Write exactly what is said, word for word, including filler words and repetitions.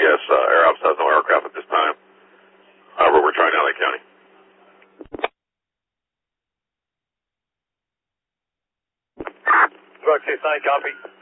yes, uh, Air Ops has no aircraft at this time. However, we're trying L A County. Truck six nine, copy.